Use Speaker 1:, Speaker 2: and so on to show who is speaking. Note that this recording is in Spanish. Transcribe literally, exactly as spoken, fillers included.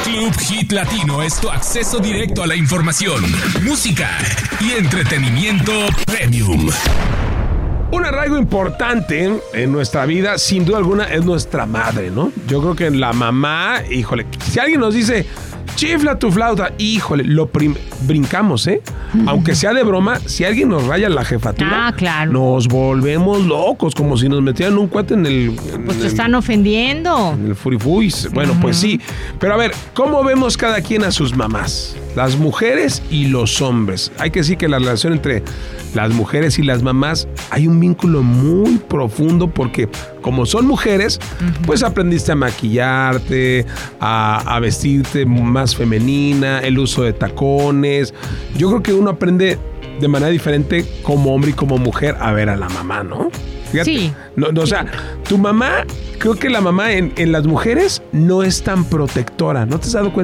Speaker 1: Club Hit Latino es tu acceso directo a la información, música y entretenimiento premium.
Speaker 2: Un arraigo importante en nuestra vida, sin duda alguna, es nuestra madre, ¿no? Yo creo que la mamá, híjole, si alguien nos dice, chifla tu flauta, híjole, lo prim- brincamos, ¿eh? Mm. Aunque sea de broma, si alguien nos raya la jefatura,
Speaker 3: ah, claro.
Speaker 2: nos volvemos locos, como si nos metieran un cuate en el... En
Speaker 3: pues te
Speaker 2: el,
Speaker 3: están ofendiendo.
Speaker 2: En el furifuis. Bueno, uh-huh. Pues sí. Pero a ver, ¿cómo vemos cada quien a sus mamás? Las mujeres y los hombres. Hay que decir que la relación entre las mujeres y las mamás hay un vínculo muy profundo porque como son mujeres, uh-huh. pues aprendiste a maquillarte, a, a vestirte más femenina, el uso de tacones. Yo creo que uno aprende de manera diferente como hombre y como mujer a ver a la mamá, ¿no? Fíjate.
Speaker 3: Sí.
Speaker 2: No, no, o sea, tu mamá, creo que la mamá en, en las mujeres no es tan protectora. ¿No te has dado cuenta?